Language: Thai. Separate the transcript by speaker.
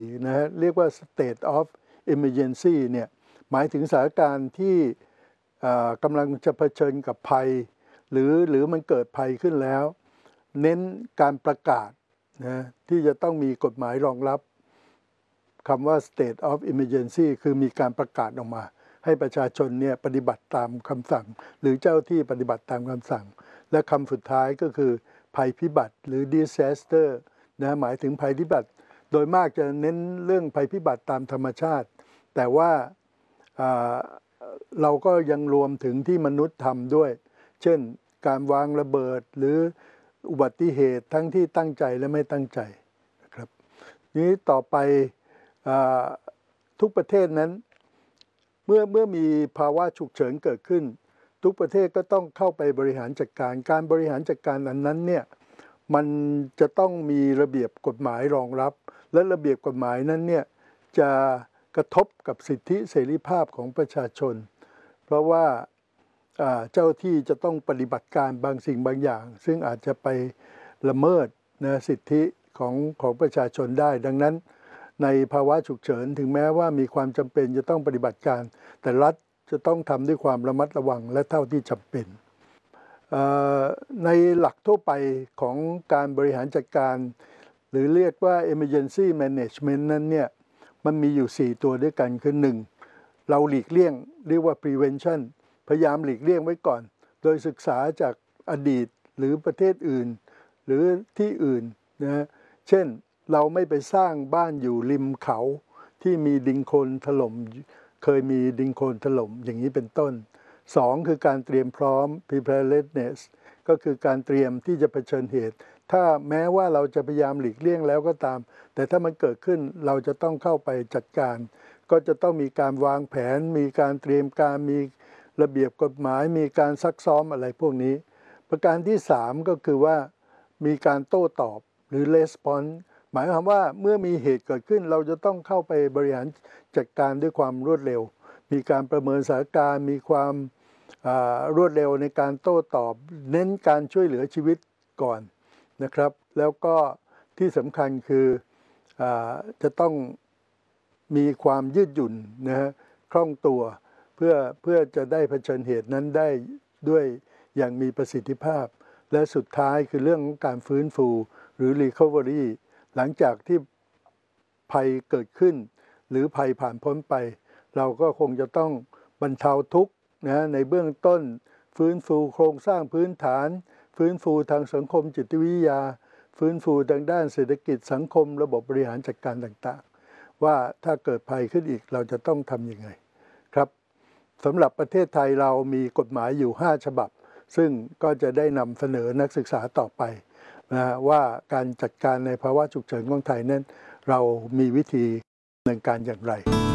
Speaker 1: นะฮะเรียกว่า state of emergency เนี่ยหมายถึงสถานการณ์ที่กำลังจะเผชิญกับภัยหรือมันเกิดภัยขึ้นแล้วเน้นการประกาศนะที่จะต้องมีกฎหมายรองรับคำว่า state of emergency คือมีการประกาศออกมาให้ประชาชนเนี่ยปฏิบัติตามคำสั่งหรือเจ้าที่ปฏิบัติตามคำสั่งและคำสุดท้ายก็คือภัยพิบัติหรือ disaster นะหมายถึงภัยพิบัติโดยมากจะเน้นเรื่องภัยพิบัติตามธรรมชาติแต่ว่าเราก็ยังรวมถึงที่มนุษย์ทำด้วยเช่นการวางระเบิดหรืออุบัติเหตุทั้งที่ตั้งใจและไม่ตั้งใจนะครับนี้ต่อไปทุกประเทศนั้นเมื่อมีภาวะฉุกเฉินเกิดขึ้นทุกประเทศก็ต้องเข้าไปบริหารจัดการบริหารจัดการอันนั้นเนี่ยมันจะต้องมีระเบียบกฎหมายรองรับและระเบียบกฎหมายนั้นเนี่ยจะกระทบกับสิทธิเสรีภาพของประชาชนเพราะว่าเจ้าที่จะต้องปฏิบัติการบางสิ่งบางอย่างซึ่งอาจจะไปละเมิดนะสิทธิของประชาชนได้ดังนั้นในภาวะฉุกเฉินถึงแม้ว่ามีความจำเป็นจะต้องปฏิบัติการแต่รัฐจะต้องทำด้วยความระมัดระวังและเท่าที่จำเป็นในหลักทั่วไปของการบริหารจัดการหรือเรียกว่า emergency management นั้นเนี่ยมันมีอยู่4ตัวด้วยกันคือ1เราหลีกเลี่ยงเรียกว่า prevention พยายามหลีกเลี่ยงไว้ก่อนโดยศึกษาจากอดีตหรือประเทศอื่นหรือที่อื่นนะเช่นเราไม่ไปสร้างบ้านอยู่ริมเขาที่มีดินโคลนถล่มเคยมีดินโคลนถล่มอย่างนี้เป็นต้น2คือการเตรียมพร้อม preparedness ก็คือการเตรียมที่จะเผชิญเหตุถ้าแม้ว่าเราจะพยายามหลีกเลี่ยงแล้วก็ตามแต่ถ้ามันเกิดขึ้นเราจะต้องเข้าไปจัดการก็จะต้องมีการวางแผนมีการเตรียมการมีระเบียบกฎหมายมีการซักซ้อมอะไรพวกนี้ประการที่3ก็คือว่ามีการโต้ตอบหรือ response หมายความว่าเมื่อมีเหตุเกิดขึ้นเราจะต้องเข้าไปบริหารจัดการด้วยความรวดเร็วมีการประเมินสถานการณ์มีความรวดเร็วในการโต้ตอบเน้นการช่วยเหลือชีวิตก่อนนะครับแล้วก็ที่สำคัญคือจะต้องมีความยืดหยุ่นนะฮะคล่องตัวเพื่อจะได้เผชิญเหตุนั้นได้ด้วยอย่างมีประสิทธิภาพและสุดท้ายคือเรื่องของการฟื้นฟูหรือ recovery หลังจากที่ภัยเกิดขึ้นหรือภัยผ่านพ้นไปเราก็คงจะต้องบรรเทาทุกข์นะในเบื้องต้นฟื้นฟูโครงสร้างพื้นฐานฟื้นฟูทางสังคมจิตวิทยาฟื้นฟูทางด้านเศรษฐกิจสังคมระบบบริหารจัดการต่างๆว่าถ้าเกิดภัยขึ้นอีกเราจะต้องทำยังไงครับสำหรับประเทศไทยเรามีกฎหมายอยู่5ฉบับซึ่งก็จะได้นำเสนอนักศึกษาต่อไปนะว่าการจัดการในภาวะฉุกเฉินของไทยนั้นเรามีวิธีดำเนินการอย่างไร